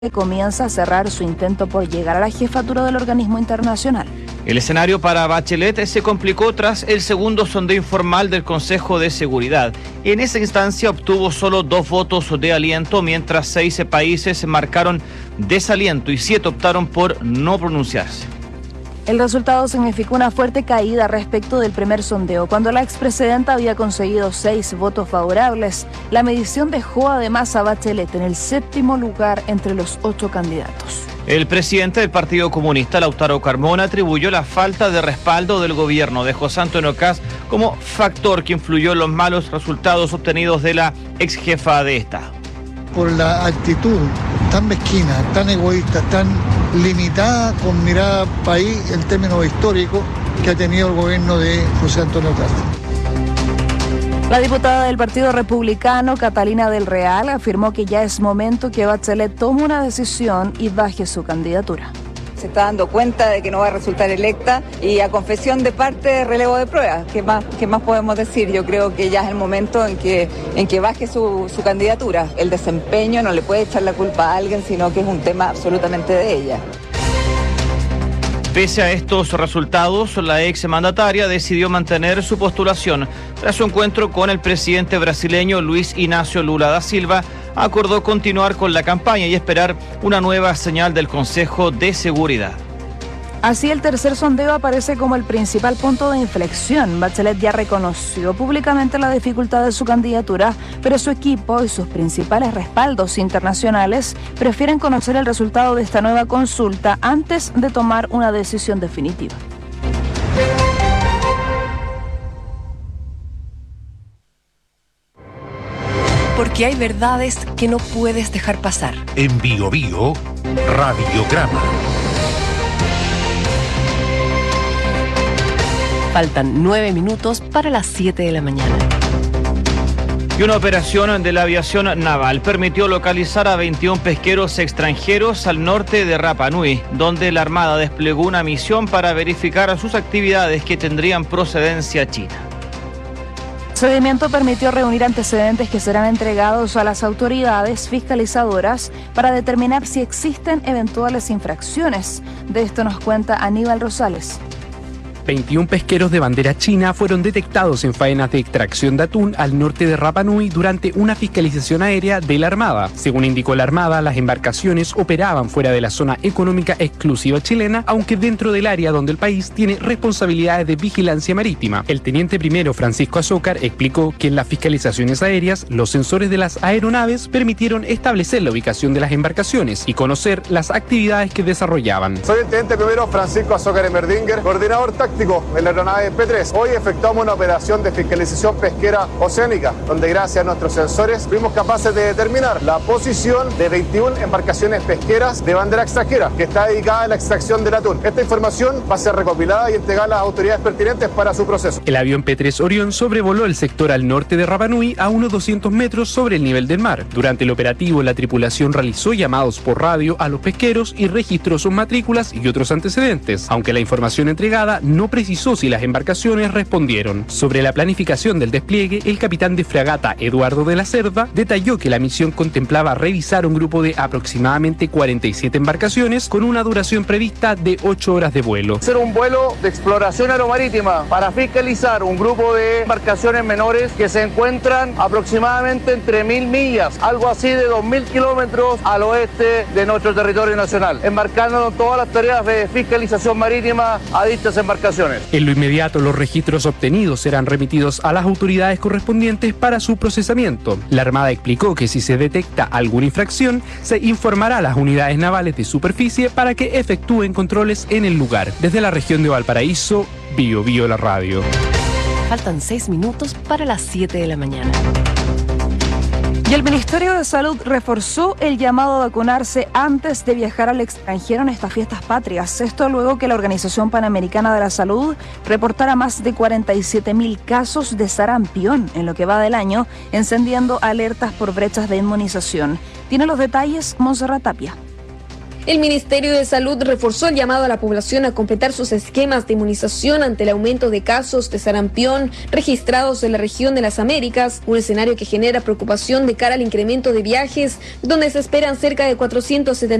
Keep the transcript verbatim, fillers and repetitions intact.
comienza a cerrar su intento por llegar a la jefatura del organismo internacional. El escenario para Bachelet se complicó tras el segundo sondeo informal del Consejo de Seguridad. En esa instancia obtuvo solo dos votos de aliento, mientras seis países marcaron desaliento y siete optaron por no pronunciarse. El resultado significó una fuerte caída respecto del primer sondeo. Cuando la expresidenta había conseguido seis votos favorables, la medición dejó además a Bachelet en el séptimo lugar entre los ocho candidatos. El presidente del Partido Comunista, Lautaro Carmona, atribuyó la falta de respaldo del gobierno de José Antonio Kast como factor que influyó en los malos resultados obtenidos de la ex jefa de Estado. Por la actitud tan mezquina, tan egoísta, tan limitada con mirada país en términos históricos que ha tenido el gobierno de José Antonio Kast. La diputada del Partido Republicano, Catalina del Real, afirmó que ya es momento que Bachelet tome una decisión y baje su candidatura. Se está dando cuenta de que no va a resultar electa y a confesión de parte, relevo de pruebas. ¿Qué más, qué más podemos decir? Yo creo que ya es el momento en que, en que baje su, su candidatura. El desempeño no le puede echar la culpa a alguien, sino que es un tema absolutamente de ella. Pese a estos resultados, la ex mandataria decidió mantener su postulación. Tras su encuentro con el presidente brasileño Luis Inácio Lula da Silva, acordó continuar con la campaña y esperar una nueva señal del Consejo de Seguridad. Así, el tercer sondeo aparece como el principal punto de inflexión. Bachelet ya reconoció públicamente la dificultad de su candidatura, pero su equipo y sus principales respaldos internacionales prefieren conocer el resultado de esta nueva consulta antes de tomar una decisión definitiva. Porque hay verdades que no puedes dejar pasar. En Bio Bio, Radiograma. Faltan nueve minutos para las siete de la mañana. Y una operación de la aviación naval permitió localizar a veintiún pesqueros extranjeros al norte de Rapa Nui, donde la Armada desplegó una misión para verificar sus actividades que tendrían procedencia china. El procedimiento permitió reunir antecedentes que serán entregados a las autoridades fiscalizadoras para determinar si existen eventuales infracciones. De esto nos cuenta Aníbal Rosales. veintiún pesqueros de bandera china fueron detectados en faenas de extracción de atún al norte de Rapa Nui durante una fiscalización aérea de la Armada. Según indicó la Armada, las embarcaciones operaban fuera de la zona económica exclusiva chilena, aunque dentro del área donde el país tiene responsabilidades de vigilancia marítima. El teniente primero Francisco Azócar explicó que en las fiscalizaciones aéreas, los sensores de las aeronaves permitieron establecer la ubicación de las embarcaciones y conocer las actividades que desarrollaban. Soy el teniente primero Francisco Azócar Emerdinger, coordinador táctico en la aeronave P tres. Hoy efectuamos una operación de fiscalización pesquera oceánica, donde gracias a nuestros sensores fuimos capaces de determinar la posición de veintiún embarcaciones pesqueras de bandera extranjera, que está dedicada a la extracción del atún. Esta información va a ser recopilada y entregada a las autoridades pertinentes para su proceso. El avión P tres Orión sobrevoló el sector al norte de Rapa Nui a unos doscientos metros sobre el nivel del mar. Durante el operativo, la tripulación realizó llamados por radio a los pesqueros y registró sus matrículas y otros antecedentes, aunque la información entregada no No precisó si las embarcaciones respondieron. Sobre la planificación del despliegue, el capitán de fragata Eduardo de la Cerda detalló que la misión contemplaba revisar un grupo de aproximadamente cuarenta y siete embarcaciones con una duración prevista de ocho horas de vuelo. Hacer un vuelo de exploración aeromarítima para fiscalizar un grupo de embarcaciones menores que se encuentran aproximadamente entre mil millas, algo así de dos mil kilómetros al oeste de nuestro territorio nacional, embarcándonos todas las tareas de fiscalización marítima a dichas embarcaciones. En lo inmediato, los registros obtenidos serán remitidos a las autoridades correspondientes para su procesamiento. La Armada explicó que si se detecta alguna infracción, se informará a las unidades navales de superficie para que efectúen controles en el lugar. Desde la región de Valparaíso, Bio Bio la radio. Faltan seis minutos para las siete de la mañana. Y el Ministerio de Salud reforzó el llamado a vacunarse antes de viajar al extranjero en estas fiestas patrias. Esto luego que la Organización Panamericana de la Salud reportara más de cuarenta y siete mil casos de sarampión en lo que va del año, encendiendo alertas por brechas de inmunización. Tiene los detalles Montserrat Tapia. El Ministerio de Salud reforzó el llamado a la población a completar sus esquemas de inmunización ante el aumento de casos de sarampión registrados en la región de las Américas, un escenario que genera preocupación de cara al incremento de viajes, donde se esperan cerca de cuatrocientos setenta